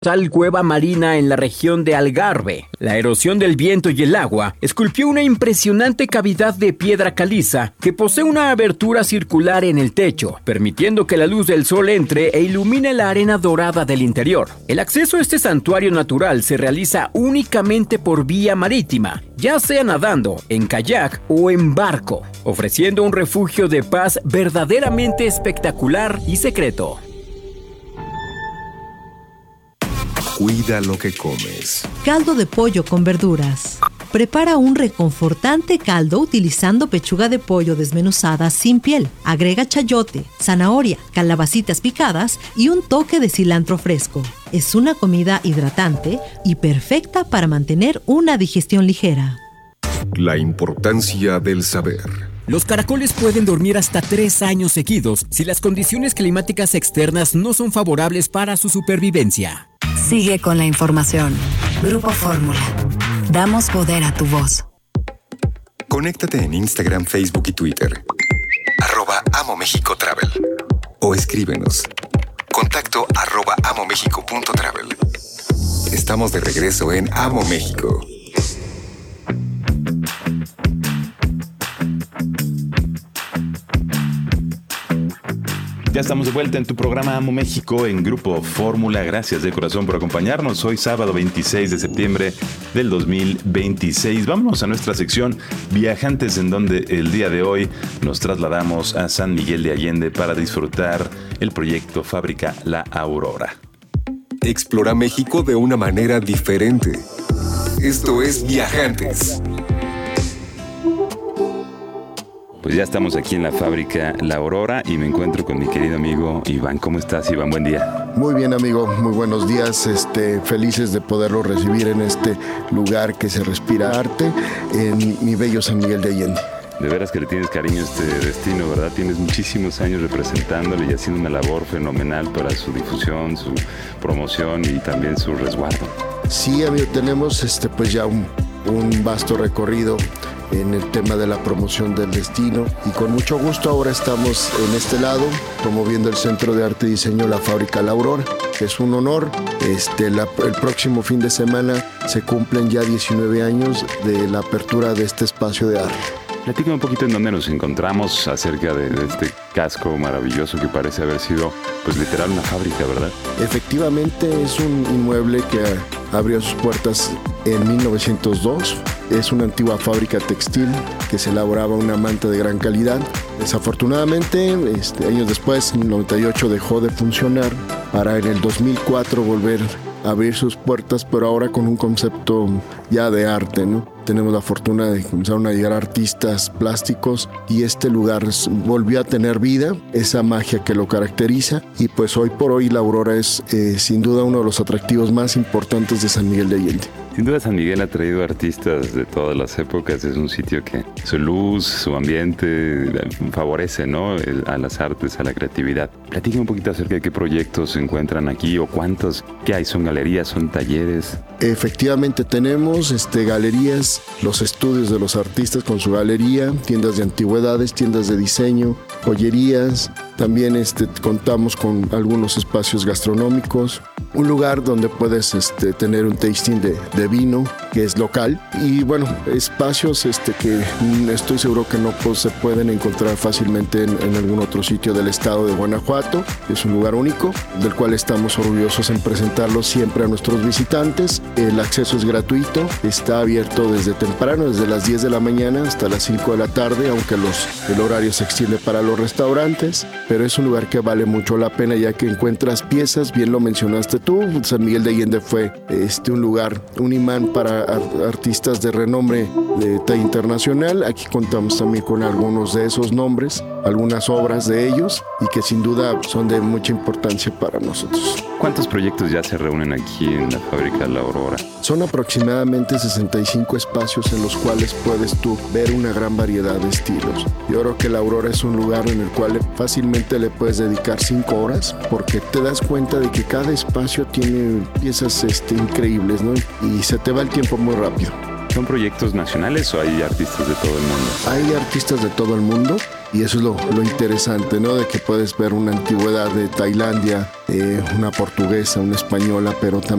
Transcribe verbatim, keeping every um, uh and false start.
Tal cueva marina en la región de Algarve. La erosión del viento y el agua esculpió una impresionante cavidad de piedra caliza que posee una abertura circular en el techo, permitiendo que la luz del sol entre e ilumine la arena dorada del interior. El acceso a este santuario natural se realiza únicamente por vía marítima, ya sea nadando, en kayak o en barco, ofreciendo un refugio de paz verdaderamente espectacular y secreto. Cuida lo que comes. Caldo de pollo con verduras. Prepara un reconfortante caldo utilizando pechuga de pollo desmenuzada sin piel. Agrega chayote, zanahoria, calabacitas picadas y un toque de cilantro fresco. Es una comida hidratante y perfecta para mantener una digestión ligera. La importancia del saber. Los caracoles pueden dormir hasta tres años seguidos si las condiciones climáticas externas no son favorables para su supervivencia. Sigue con la información. Grupo Fórmula. Damos poder a tu voz. Conéctate en Instagram, Facebook y Twitter. Arroba Amo México Travel. O escríbenos. Contacto arroba amomexico.travel. Estamos de regreso en Amo México. Ya estamos de vuelta en tu programa Amo México en Grupo Fórmula. Gracias de corazón por acompañarnos. Hoy sábado veintiséis de septiembre del dos mil veintiséis. Vámonos a nuestra sección Viajantes, en donde el día de hoy nos trasladamos a San Miguel de Allende para disfrutar el proyecto Fábrica La Aurora. Explora México de una manera diferente. Esto es Viajantes. Pues ya estamos aquí en la Fábrica La Aurora y me encuentro con mi querido amigo Iván. ¿Cómo estás, Iván? Buen día. Muy bien, amigo. Muy buenos días. Este, felices de poderlo recibir en este lugar que se respira arte, en mi bello San Miguel de Allende. De veras que le tienes cariño a este destino, ¿verdad? Tienes muchísimos años representándole y haciendo una labor fenomenal para su difusión, su promoción y también su resguardo. Sí, amigo, tenemos este, pues ya un, un vasto recorrido en el tema de la promoción del destino y con mucho gusto ahora estamos en este lado promoviendo el Centro de Arte y Diseño La Fábrica La Aurora, que es un honor. Este, la, el próximo fin de semana se cumplen ya diecinueve años de la apertura de este espacio de arte. Platícame un poquito en dónde nos encontramos acerca de, de este casco maravilloso que parece haber sido, pues literal, una fábrica, ¿verdad? Efectivamente, es un inmueble que abrió sus puertas en mil novecientos dos. Es una antigua fábrica textil que se elaboraba una manta de gran calidad. Desafortunadamente, este, años después, en el noventa y ocho, dejó de funcionar para en el dos mil cuatro volver a abrir sus puertas, pero ahora con un concepto ya de arte, ¿no? Tenemos la fortuna de que comenzaron a llegar artistas plásticos y este lugar volvió a tener vida, esa magia que lo caracteriza, y pues hoy por hoy La Aurora es eh, sin duda uno de los atractivos más importantes de San Miguel de Allende. Sin duda San Miguel ha traído artistas de todas las épocas. Es un sitio que su luz, su ambiente favorece, ¿no?, a las artes, a la creatividad. Platíqueme un poquito acerca de qué proyectos se encuentran aquí o cuántos, qué hay, son galerías, son talleres. Efectivamente tenemos este, galerías, los estudios de los artistas con su galería, tiendas de antigüedades, tiendas de diseño, joyerías. También este, contamos con algunos espacios gastronómicos, un lugar donde puedes este, tener un tasting de, de vino que es local y bueno, espacios este, que estoy seguro que no pues, se pueden encontrar fácilmente en, en algún otro sitio del estado de Guanajuato. Es un lugar único del cual estamos orgullosos en presentarlo siempre a nuestros visitantes. El acceso es gratuito, está abierto desde temprano, desde las diez de la mañana hasta las cinco de la tarde, aunque los, el horario se extiende para los restaurantes, pero es un lugar que vale mucho la pena ya que encuentras piezas, bien lo mencionaste tú. San Miguel de Allende fue este, un lugar, un imán para artistas de renombre de talla internacional. Aquí contamos también con algunos de esos nombres, algunas obras de ellos y que sin duda son de mucha importancia para nosotros. ¿Cuántos proyectos ya se reúnen aquí en la Fábrica La Aurora? Son aproximadamente sesenta y cinco espacios en los cuales puedes tú ver una gran variedad de estilos. Yo creo que La Aurora es un lugar en el cual fácilmente le puedes dedicar cinco horas porque te das cuenta de que cada espacio tiene piezas este, increíbles, ¿no? Y se te va el tiempo muy rápido. ¿Son proyectos nacionales o hay artistas de todo el mundo? Hay artistas de todo el mundo. Y eso es lo, lo interesante, ¿no? De que puedes ver una antigüedad de Tailandia, eh, una portuguesa, una española, pero también